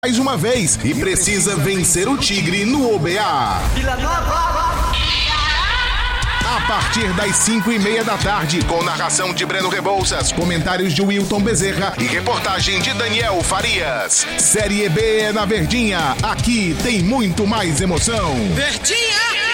mais uma vez e precisa vencer o Tigre no OBA. Vila Nova! A partir das 5:30 da tarde, com narração de Breno Rebouças, comentários de Wilton Bezerra e reportagem de Daniel Farias. Série B na Verdinha, aqui tem muito mais emoção. Verdinha!